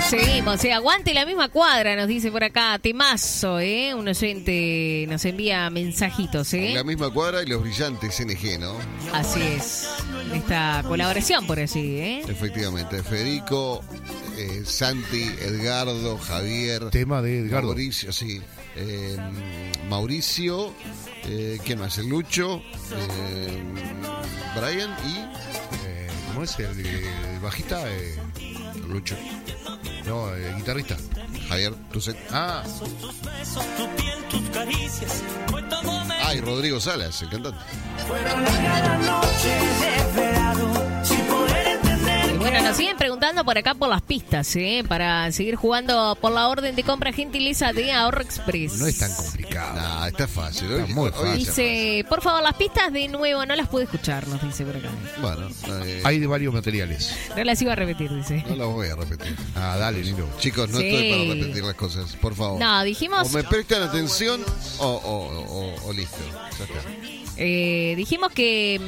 Seguimos, aguante la misma cuadra, nos dice por acá, temazo, un oyente nos envía mensajitos, La misma cuadra y los brillantes NG, ¿no? Así es, esta colaboración por así, Efectivamente, Federico, Santi, Edgardo, Javier. Tema de Edgardo. Mauricio, sí. Mauricio, ¿quién más? El Lucho, Brian y... ¿Cómo es el bajista? Lucho. No, el guitarrista. Javier Tucet. Y Rodrigo Salas, el cantante. Y bueno, nos siguen preguntando por acá por las pistas, para seguir jugando por la orden de compra gentileza de Ahorro Express. No es tan complicado. No, está fácil. Está muy fácil. Dice, por favor, las pistas de nuevo, no las pude escuchar, nos dice por acá. Bueno, hay de varios materiales. No las iba a repetir, dice. No las voy a repetir. Dale, Nilo. Chicos, no estoy para repetir las cosas, por favor. No, dijimos... O me prestan atención o listo. Ya está. Dijimos que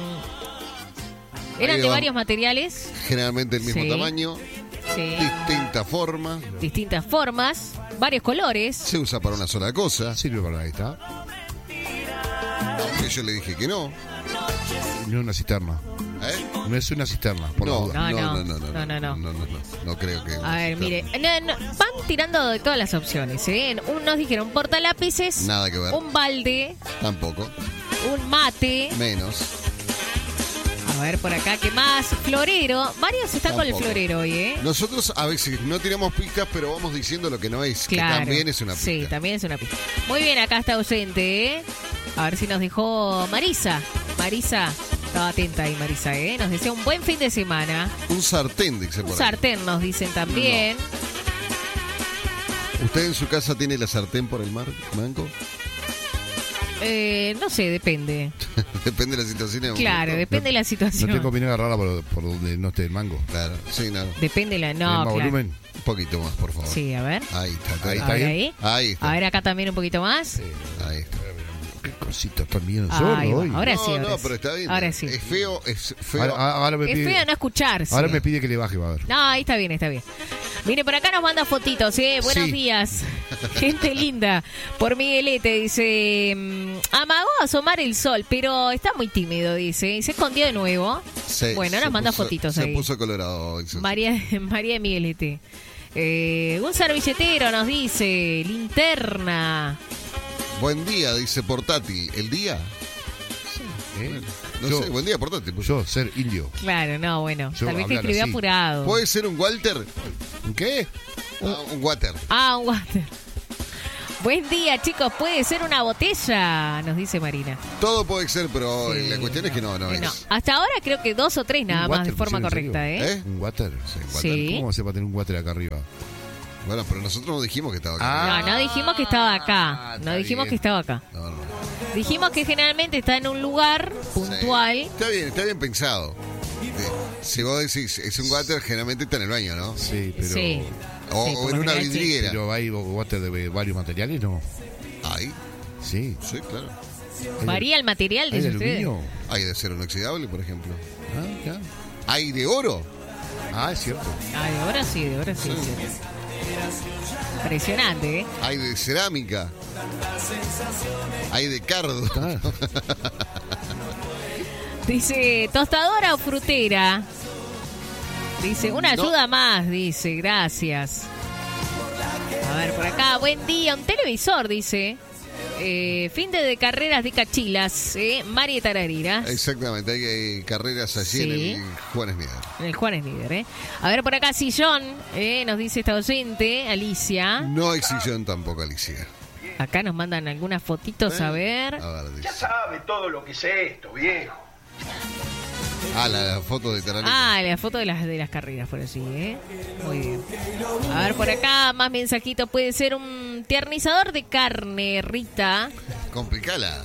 eran de varios materiales. Generalmente el mismo tamaño. Sí. Distintas formas. Varios colores. Se usa para una sola cosa. Sirve para ahí está. Aunque yo le dije que no. No es una cisterna. No es una cisterna, por la duda. No creo que... A ver, mire, van tirando de todas las opciones, Nos dijeron portalápices. Nada que ver. Un balde. Tampoco. Un mate. Menos. A ver, por acá, ¿qué más? Florero. Varios están con el florero hoy, Nosotros a veces no tiramos pistas, pero vamos diciendo lo que no es. Claro. Que también es una pista. Sí, también es una pista. Muy bien, acá está ausente, A ver si nos dejó Marisa. Marisa, estaba atenta ahí, Marisa, Nos decía un buen fin de semana. Un sartén, dice por ahí. Un sartén, nos dicen también. No. ¿Usted en su casa tiene la sartén por el mango? No sé, depende. Depende de la situación. Claro, depende de la situación. No te conviene agarrarla por donde no esté el mango. Claro, sí, no. Depende de la... No, más claro. volumen. Un poquito más, por favor. Sí, a ver. Ahí está. Ahí está bien. Ahí está. A ver, acá también un poquito más. Sí, ahí está. Qué cositas están bien sordo hoy. Ahora sí. No, pero está bien. Ahora sí. Es feo. Ahora me Es pide, feo no escucharse. ahora me pide que le baje, va a ver. No, ahí está bien, está bien. Mire, por acá nos manda fotitos, Buenos días. Gente linda. Por Miguelete, dice, amagó a asomar el sol, pero está muy tímido, dice. Y se escondió de nuevo. Sí, bueno, nos manda fotitos ahí. Se puso colorado. María de Miguelete. Un servilletero nos dice, linterna. Buen día, dice Portati. ¿El día? No sé, buen día, Portati. Yo, ser indio. Claro, no, bueno. Yo Tal vez te hablar escribió así. apurado. ¿Puede ser un Walter? ¿Un qué? Un water. Un water. Buen día, chicos. Puede ser una botella, nos dice Marina. Todo puede ser, pero Sí, la cuestión es que no no. es. Hasta ahora creo que 2 o 3 nada más de forma correcta, ¿Un water? Sí. ¿Cómo va a ser para tener un water acá arriba? Bueno, pero nosotros no dijimos que estaba acá. No dijimos que estaba acá. No dijimos que estaba acá. No. Dijimos que generalmente está en un lugar puntual. Sí. Está bien pensado. Si vos decís es un water, generalmente está en el baño, ¿no? Sí, pero... Sí. O por en lo una general, vidriera. Pero hay water de varios materiales, ¿no? ¿Hay? Sí. Sí, claro. Varía el material, ¿Hay dice de usted. aluminio? Hay de acero inoxidable, por ejemplo. Ya. ¿Hay de oro? Es cierto. De ahora sí, sí. Impresionante, Hay de cerámica. Hay de cardo. Dice, tostadora o frutera. Dice, una ayuda más, dice, gracias. A ver, por acá, buen día, un televisor, dice. Fin de carreras de Cachilas, María Tararira. Exactamente, hay carreras allí en el Juan Snider. En el Juan Snider, A ver, por acá, sillón, nos dice esta oyente, Alicia. No hay sillón tampoco, Alicia. Acá nos mandan algunas fotitos, a ver. Dice. Ya sabe todo lo que es esto, viejo. La foto de Tararira. La foto de las carreras, por así, Muy bien. A ver, por acá, más mensajitos. Puede ser un tiernizador de carne, Rita. Complicala.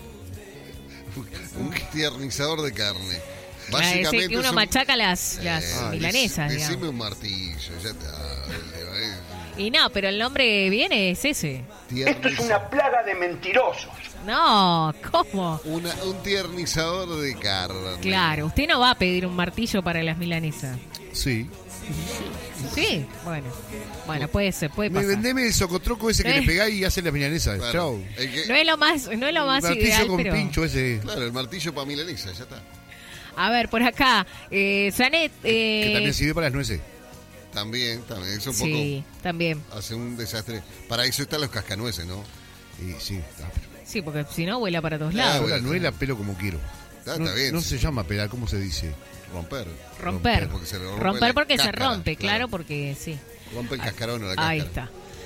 Un tiernizador de carne. Ese Básicamente que uno machaca las milanesas, Decime digamos. un martillo, ya está. Y no, pero el nombre viene, es ese. Esto es una plaga de mentirosos. No, ¿cómo? Un tiernizador de carne. Claro, usted no va a pedir un martillo para las milanesas. Sí. Sí, bueno, puede ser, puede pasar. Vendeme el socotroco ese que le pegáis y hace la milanesa. Claro. Chau. No es lo más El ideal, martillo con pero... pincho ese. Claro, el martillo para milanesa, ya está. A ver, por acá, Janet... Que también sirve para las nueces. También, eso un sí, poco también. hace un desastre. Para eso están los cascanueces, ¿no? Y sí, Sí, porque si no vuela para todos Ah, lados. la nuez la pelo como quiero. Está No, bien. no se llama pelar, ¿cómo se dice? Romper. Romper. Porque se le rompe Romper la porque se cáscara, rompe, claro, claro. porque sí. Rompe el cascarón o la cáscara. Ahí está.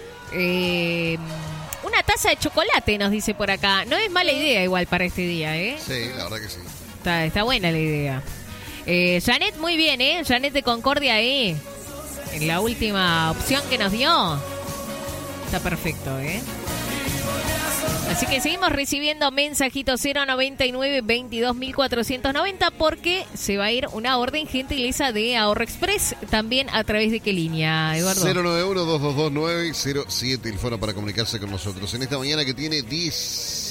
Una taza de chocolate nos dice por acá. No es mala idea igual para este día, ¿eh? Sí, la verdad que sí. Está buena la idea. Janet, muy bien, ¿eh? Janet de Concordia, en la última opción que nos dio. Está perfecto, ¿eh? Así que seguimos recibiendo mensajitos 099 22.490 porque se va a ir una orden gentileza de Ahorro Express. También a través de qué línea, Eduardo. 091-222-907, el foro para comunicarse con nosotros. En esta mañana que tiene 10